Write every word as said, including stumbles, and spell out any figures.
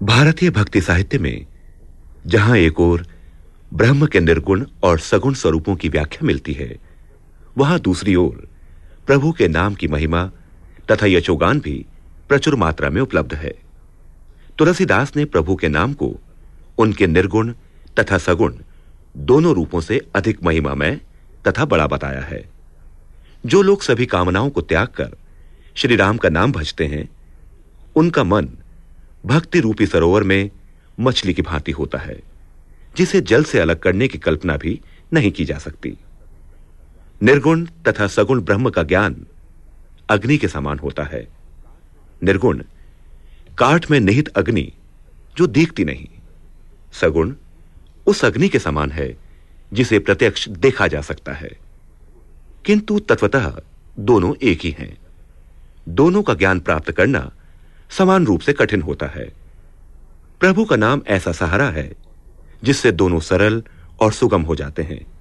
भारतीय भक्ति साहित्य में जहां एक ओर ब्रह्म के निर्गुण और सगुण स्वरूपों की व्याख्या मिलती है, वहां दूसरी ओर प्रभु के नाम की महिमा तथा यशोगान भी प्रचुर मात्रा में उपलब्ध है। तुलसीदास ने प्रभु के नाम को उनके निर्गुण तथा सगुण दोनों रूपों से अधिक महिमामय तथा बड़ा बताया है। जो लोग सभी कामनाओं को त्याग कर श्री राम का नाम भजते हैं, उनका मन भक्ति रूपी सरोवर में मछली की भांति होता है, जिसे जल से अलग करने की कल्पना भी नहीं की जा सकती। निर्गुण तथा सगुण ब्रह्म का ज्ञान अग्नि के समान होता है। निर्गुण काठ में निहित अग्नि जो दिखती नहीं, सगुण उस अग्नि के समान है जिसे प्रत्यक्ष देखा जा सकता है। किंतु तत्वतः दोनों एक ही हैं। दोनों का ज्ञान प्राप्त करना समान रूप से कठिन होता है। प्रभु का नाम ऐसा सहारा है जिससे दोनों सरल और सुगम हो जाते हैं।